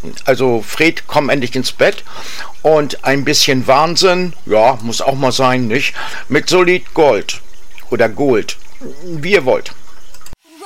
Also Fred, komm endlich ins Bett. Und ein bisschen Wahnsinn, ja, muss auch mal sein, nicht? Mit Solid Gold. Oder Gold. Wie ihr wollt.